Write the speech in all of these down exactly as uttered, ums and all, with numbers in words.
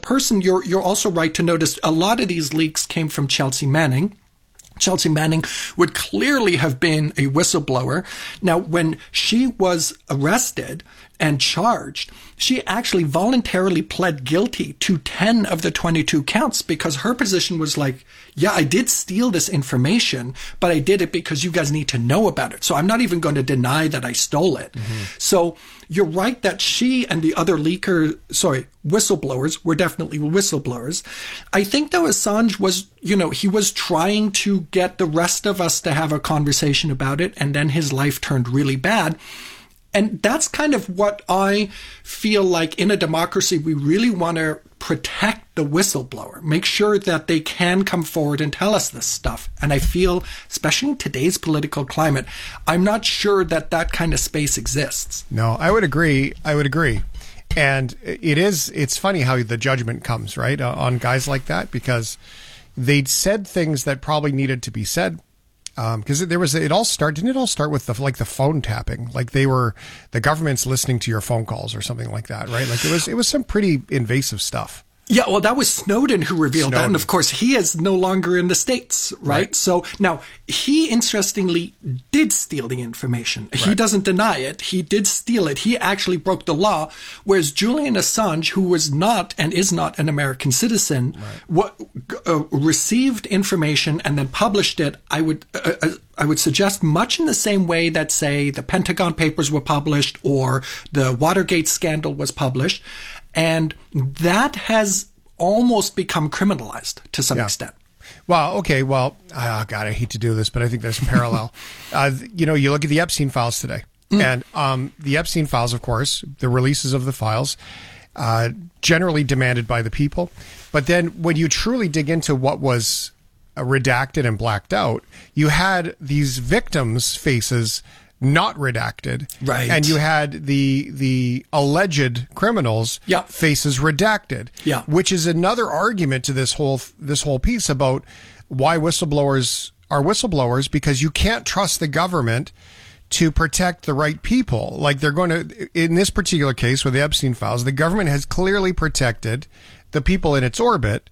person, you're you're also right to notice a lot of these leaks came from Chelsea Manning. Chelsea Manning would clearly have been a whistleblower. Now, when she was arrested and charged, she actually voluntarily pled guilty to ten of the twenty-two counts because her position was like, yeah, I did steal this information, but I did it because you guys need to know about it. So I'm not even going to deny that I stole it. Mm-hmm. So you're right that she and the other leaker, sorry, whistleblowers were definitely whistleblowers. I think though Assange was, you know, he was trying to get the rest of us to have a conversation about it, and then his life turned really bad. And that's kind of what I feel like in a democracy, we really want to protect the whistleblower, make sure that they can come forward and tell us this stuff. And I feel, especially in today's political climate, I'm not sure that that kind of space exists. No, I would agree. I would agree. And it is, it's funny how the judgment comes, right, uh, on guys like that, because they'd said things that probably needed to be said. Because um, there was, it all started, didn't it all start with the, like the phone tapping? Like they were, the government's listening to your phone calls or something like that, right? Like it was, it was some pretty invasive stuff. Yeah, well, that was Snowden who revealed Snowden. that. And of course, he is no longer in the States, right? right. So now, he interestingly did steal the information. Right. He doesn't deny it. He did steal it. He actually broke the law. Whereas Julian Assange, who was not and is not an American citizen, right. what, uh, received information and then published it, I would... Uh, uh, I would suggest much in the same way that, say, the Pentagon Papers were published or the Watergate scandal was published. And that has almost become criminalized to some yeah. extent. Well, okay. Well, oh God, I hate to do this, but I think there's a parallel. uh, you know, you look at the Epstein files today. Mm. And um, the Epstein files, of course, the releases of the files, uh, generally demanded by the people. But then when you truly dig into what was redacted and blacked out, you had these victims' faces not redacted, right? And you had the the alleged criminals' yeah. faces redacted, yeah. Which is another argument to this whole this whole piece about why whistleblowers are whistleblowers, because you can't trust the government to protect the right people. Like they're going to, in this particular case with the Epstein files, the government has clearly protected the people in its orbit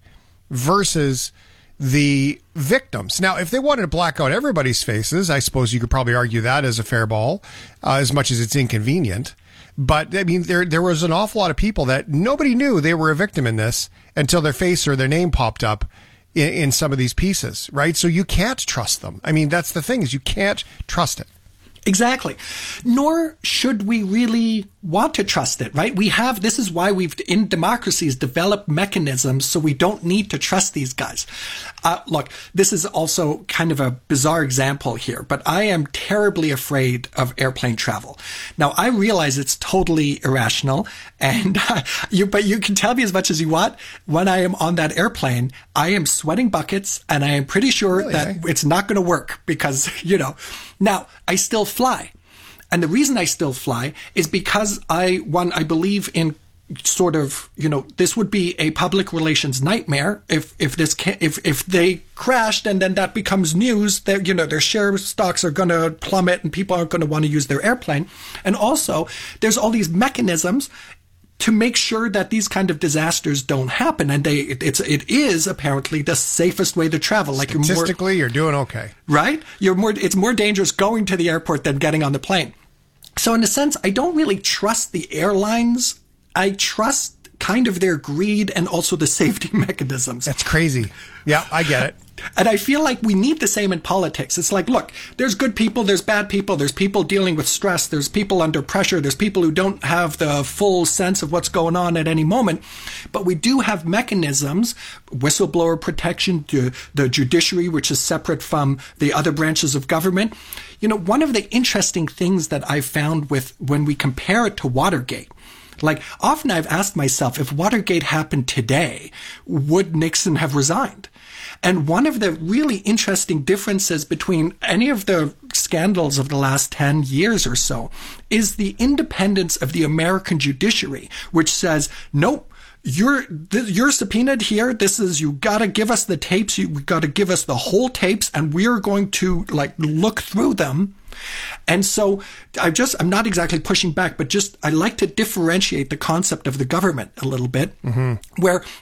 versus the victims. Now, if they wanted to black out everybody's faces, I suppose you could probably argue that as a fair ball, uh, as much as it's inconvenient. But I mean, there there was an awful lot of people that nobody knew they were a victim in this until their face or their name popped up in, in some of these pieces, right? So you can't trust them. I mean, that's the thing, is you can't trust it. Exactly. Nor should we really want to trust it, right? We have, this is why we've, in democracies, developed mechanisms so we don't need to trust these guys. Uh, look, this is also kind of a bizarre example here, but I am terribly afraid of airplane travel. Now, I realize it's totally irrational, and uh, you, but you can tell me as much as you want. When I am on that airplane, I am sweating buckets, and I am pretty sure really, that eh? it's not going to work because, you know, now I still fly. And the reason I still fly is because I, one, I believe in sort of, you know, this would be a public relations nightmare if, if this can, if, if they crashed and then that becomes news that, you know, their share stocks are going to plummet and people aren't going to want to use their airplane. And also there's all these mechanisms to make sure that these kind of disasters don't happen. And they, it, it's, it is apparently the safest way to travel. Like statistically, you're, more, you're doing okay. Right? You're more, it's more dangerous going to the airport than getting on the plane. So in a sense, I don't really trust the airlines. I trust kind of their greed and also the safety mechanisms. That's crazy. Yeah, I get it. And I feel like we need the same in politics. It's like, look, there's good people, there's bad people, there's people dealing with stress, there's people under pressure, there's people who don't have the full sense of what's going on at any moment. But we do have mechanisms, whistleblower protection, the judiciary, which is separate from the other branches of government. You know, one of the interesting things that I found with when we compare it to Watergate, like often I've asked myself, if Watergate happened today, would Nixon have resigned? And one of the really interesting differences between any of the scandals of the last ten years or so is the independence of the American judiciary, which says, nope, you're, you're subpoenaed here. This is, you gotta give us the tapes. You gotta give us the whole tapes and we're going to like look through them. And so I just, I'm not exactly pushing back, but just, I like to differentiate the concept of the government a little bit, mm-hmm. where